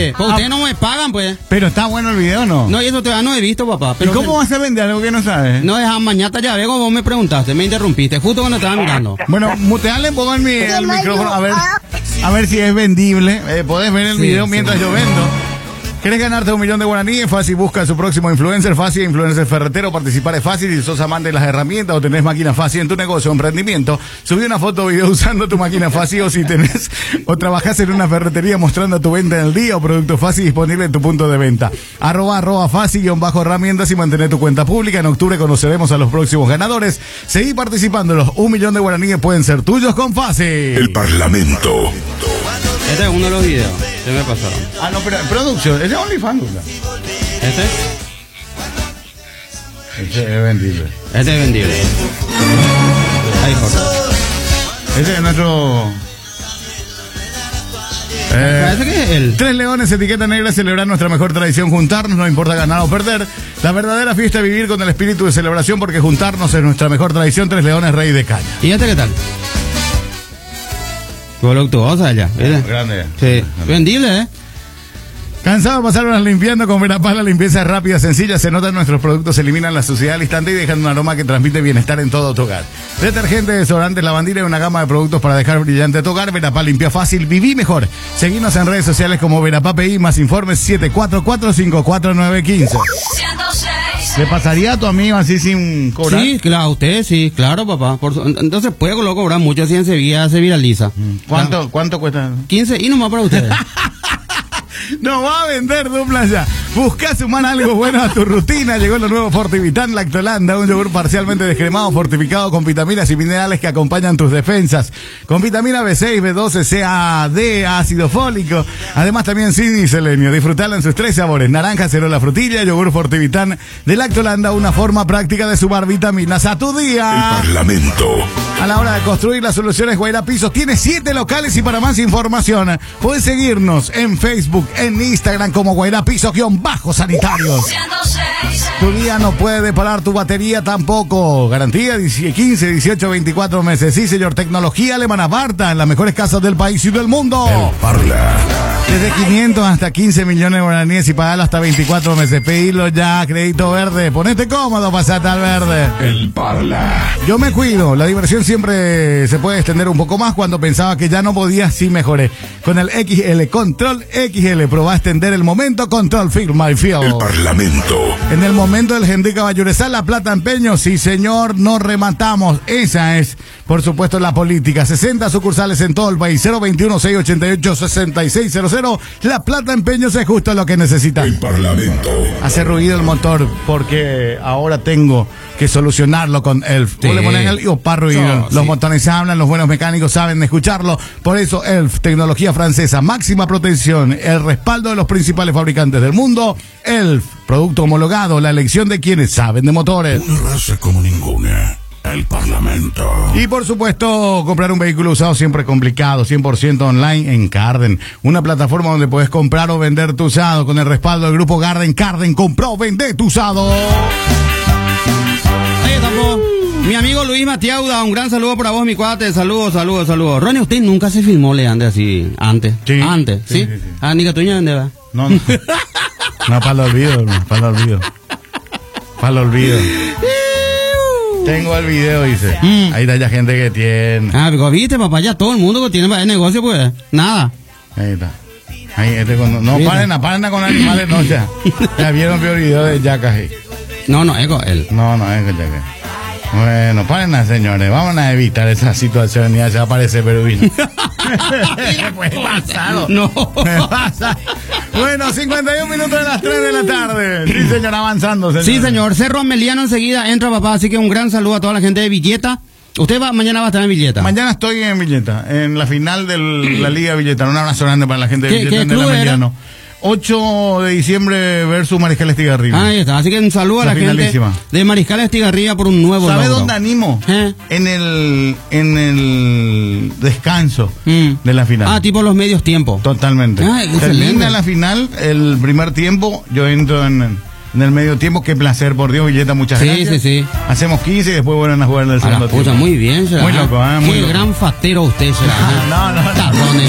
Pues ustedes no me pagan, pues. Pero está bueno el video, ¿no? No, y eso todavía no he visto, papá. Pero ¿y cómo vas a vender algo que no sabes? No, deja mañana ya veo, vos me preguntaste, me interrumpiste, justo cuando estaba mirando. Bueno, muteale un poco el micrófono, a ver si es vendible. Podés ver el video mientras yo vendo. ¿Querés ganarte 1 millón de guaraníes? Fácil, busca a su próximo influencer. Fácil, influencer ferretero. Participar es fácil. Si sos amante de las herramientas o tenés máquina fácil en tu negocio o emprendimiento, subí una foto o video usando tu máquina fácil, o si tenés o trabajás en una ferretería mostrando tu venta en el día o producto fácil disponible en tu punto de venta. @ fácil-herramientas y mantener tu cuenta pública. En octubre conoceremos a los próximos ganadores. Seguí participando. Los 1 millón de guaraníes pueden ser tuyos con Fácil. El Parlamento. Este es uno de los videos que me pasaron. Ah, no, pero producción, ese es OnlyFans, ¿no? Este es vendible. Este es vendible. Ahí, Jorge. Ese es nuestro... Parece que es él. 3 leones, etiqueta negra, celebrar nuestra mejor tradición, juntarnos, no importa ganar o perder. La verdadera fiesta es vivir con el espíritu de celebración, porque juntarnos es nuestra mejor tradición. 3 leones, rey de caña. ¿Y este qué tal? Voluptuosa ya, ¿viste? Grande. Sí, vendible, ¿eh? Cansado de pasar horas limpiando, con Verapaz la limpieza es rápida, sencilla, se nota, nuestros productos eliminan la suciedad al instante y dejan un aroma que transmite bienestar en todo tu hogar. Detergente, desodorante, lavandina y una gama de productos para dejar brillante tu hogar. Verapaz limpia fácil, viví mejor. Seguinos en redes sociales como Verapaz PI, más informes 744-54915. ¿Le pasaría a tu amigo así sin cobrar? Sí, claro, usted sí, claro, papá. Entonces puede cobrar mucho, así enseguida se viraliza. ¿Cuánto cuesta? 15 y nomás para ustedes. No va a vender duplas ya. Busca sumar algo bueno a tu rutina. Llegó lo nuevo Fortivitan Lactolanda, un yogur parcialmente descremado, fortificado con vitaminas y minerales que acompañan tus defensas. Con vitamina B6, B12, C, D, ácido fólico. Además también zinc y selenio. Disfrutala en sus 3 sabores: naranja, cerola, frutilla. Yogur Fortivitan de Lactolanda, una forma práctica de sumar vitaminas a tu día. El Parlamento. A la hora de construir las soluciones, Guaira Pisos tiene 7 locales, y para más información puedes seguirnos en Facebook, en Instagram como Guaira Pisos-sanitarios. Tu día no puede parar, tu batería tampoco. Garantía 15, 18, 24 meses. Sí, señor. Tecnología alemana Barta, en las mejores casas del país y del mundo. El Parla. Desde 500 hasta 15 millones de guaraníes y pagarlo hasta 24 meses. Pedilo ya, crédito verde. Ponete cómodo, pasate al verde. El Parla. Yo me cuido. La diversión siempre se puede extender un poco más. Cuando pensaba que ya no podía, sí mejoré. Con el XL, Control XL, probá a extender el momento. Control Feel My Feel. El Parlamento. En el momento del Gendica Bayuresal, La Plata Empeño, sí señor, nos rematamos. Esa es, por supuesto, la política. 60 sucursales en todo el país. 021-688-6600. La Plata Empeños es justo lo que necesitas. El Parlamento. Hace ruido el motor porque ahora tengo que solucionarlo con Elf. Sí. Vos le pones Elf y para ruido. Los motones hablan, los buenos mecánicos saben escucharlo. Por eso Elf, tecnología francesa, máxima protección, el respaldo de los principales fabricantes del mundo. Elf, producto homologado, la elección de quienes saben de motores. Una raza como ninguna. El Parlamento. Y por supuesto, comprar un vehículo usado siempre es complicado. 100% online en Carden, una plataforma donde puedes comprar o vender tu usado con el respaldo del grupo Garden. Carden, compró, vende tu usado. Ahí estamos. Mi amigo Luis Matiauda, un gran saludo para vos, mi cuate. Saludos. Ronnie, usted nunca se filmó, Leandre, así antes. Sí. Antes, ¿sí? Sí. Ah, ni que tuña, ¿dónde va? No. No, para el olvido, hermano, para el olvido. Para el olvido. Tengo el video, dice. Ahí está ya gente que tiene. Ah, pero viste, papá, ya todo el mundo que tiene para el negocio, pues, nada. Ahí está. Ahí, no, paren con animales, no, ya. Ya vieron el video de Yacas ahí. No, es con él. No, es con Yacas. Bueno, paren, señores, vamos a evitar esa situación. Ya se aparece Peruvino. Pues pasado. No. Me pasa. Bueno, 51 minutos de las 3 de la tarde. Sí, señor, avanzando, señor. Sí, señor. Cerro Ameliano enseguida entra, papá. Así que un gran saludo a toda la gente de Villeta. Usted mañana va a estar en Villeta. Mañana estoy en Villeta, en la final de la Liga Villeta. Un abrazo grande para la gente de Villeta. ¿Qué en club el era? Ameliano. 8 de diciembre versus Mariscal Estigarribia. Ahí está. Así que un saludo a la gente de Mariscal Estigarribia por un nuevo ¿Sabe logro. dónde animo? En el descanso de la final. Ah, tipo los medios tiempos. Totalmente. Termina la final, el primer tiempo, yo entro en el medio tiempo. Qué placer, por Dios, Villeta, muchas gracias. Sí. Hacemos 15 y después vuelven a jugar en el segundo tiempo. Muy bien, será. Muy loco, muy Qué loco. gran fatero usted será. No. Tarrones.